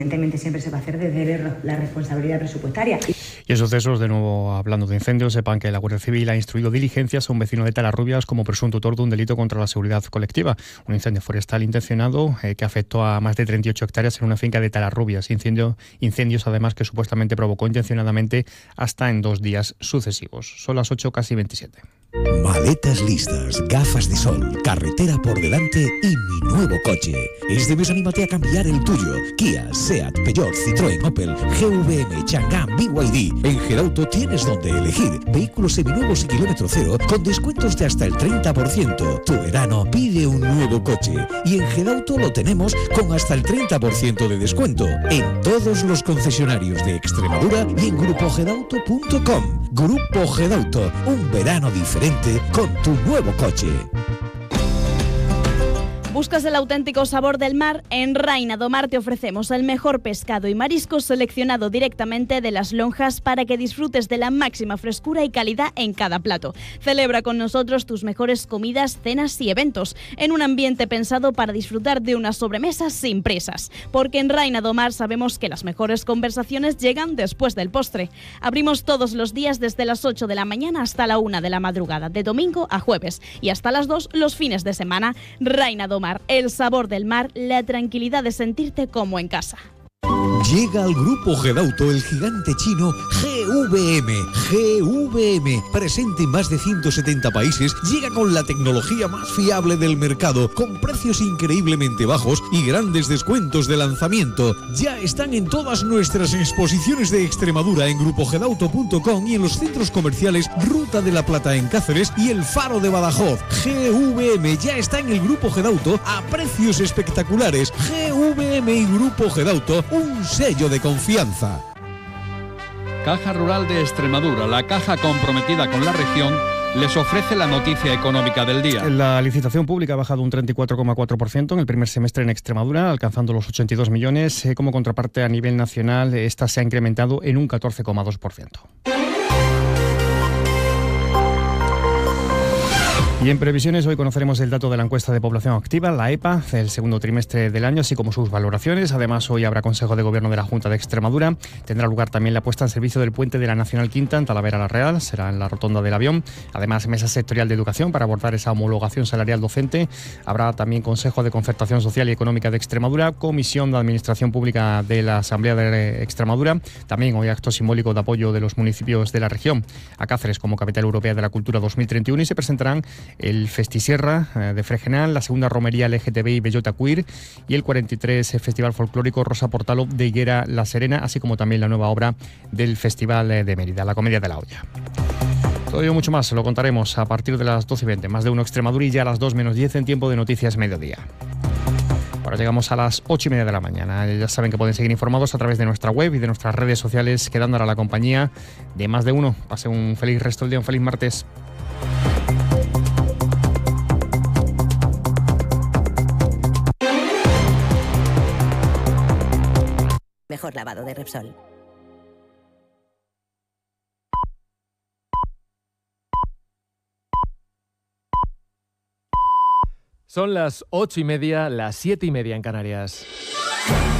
Evidentemente siempre se va a hacer desde la responsabilidad presupuestaria. Y en sucesos, de nuevo hablando de incendios, sepan que la Guardia Civil ha instruido diligencias a un vecino de Talarrubias como presunto autor de un delito contra la seguridad colectiva. Un incendio forestal intencionado que afectó a más de 38 hectáreas en una finca de Talarrubias. Incendios además que supuestamente provocó intencionadamente hasta en 2 días sucesivos. Son las 8, casi 27. Maletas listas, gafas de sol, carretera por delante y mi nuevo coche. Este mes anímate a cambiar el tuyo. Kia, Seat, Peugeot, Citroën, Opel, GVM, Chang'an, BYD. En Gedauto tienes donde elegir. Vehículos seminuevos y kilómetro cero con descuentos de hasta el 30%. Tu verano pide un nuevo coche. Y en Gedauto lo tenemos con hasta el 30% de descuento. En todos los concesionarios de Extremadura y en grupogedauto.com. Grupo Gedauto, un verano diferente con tu nuevo coche. ¿Buscas el auténtico sabor del mar? En Raina do Mar te ofrecemos el mejor pescado y mariscos seleccionado directamente de las lonjas para que disfrutes de la máxima frescura y calidad en cada plato. Celebra con nosotros tus mejores comidas, cenas y eventos en un ambiente pensado para disfrutar de una sobremesa sin prisas. Porque en Raina do Mar sabemos que las mejores conversaciones llegan después del postre. Abrimos todos los días desde las 8 de la mañana hasta la 1 de la madrugada, de domingo a jueves, y hasta las 2 los fines de semana. Raina do Mar, el sabor del mar, la tranquilidad de sentirte como en casa. Llega al Grupo Gedauto el gigante chino GVM. GVM, presente en más de 170 países, llega con la tecnología más fiable del mercado, con precios increíblemente bajos y grandes descuentos de lanzamiento. Ya están en todas nuestras exposiciones de Extremadura en grupogedauto.com y en los centros comerciales Ruta de la Plata en Cáceres y El Faro de Badajoz. GVM ya está en el Grupo Gedauto a precios espectaculares. GVM y Grupo Gedauto, un sello de confianza. Caja Rural de Extremadura, la caja comprometida con la región, les ofrece la noticia económica del día. La licitación pública ha bajado un 34,4% en el primer semestre en Extremadura, alcanzando los 82 millones. Como contraparte a nivel nacional, esta se ha incrementado en un 14,2%. Y en previsiones, hoy conoceremos el dato de la encuesta de población activa, la EPA, del segundo trimestre del año, así como sus valoraciones. Además, hoy habrá Consejo de Gobierno de la Junta de Extremadura. Tendrá lugar también la puesta en servicio del puente de la Nacional Quinta en Talavera la Real, será en la Rotonda del Avión. Además, mesa sectorial de educación para abordar esa homologación salarial docente. Habrá también Consejo de Concertación Social y Económica de Extremadura, Comisión de Administración Pública de la Asamblea de Extremadura. También hoy acto simbólico de apoyo de los municipios de la región a Cáceres como Capital Europea de la Cultura 2031 y se presentarán el Festisierra de Fregenal, la segunda romería LGTBI Bellota Queer y el 43 Festival Folclórico Rosa Portalo de Higuera La Serena, así como también la nueva obra del Festival de Mérida, La Comedia de la Olla. Todo ello mucho más se lo contaremos a partir de las 12:20, más de uno Extremadura, y ya a las 2:10 en tiempo de Noticias Mediodía. Ahora llegamos a las 8:30 de la mañana. Ya saben que pueden seguir informados a través de nuestra web y de nuestras redes sociales, quedando ahora la compañía de más de uno. Pase un feliz resto del día, un feliz martes. Mejor lavado de Repsol. Son las 8:30, las 7:30 en Canarias.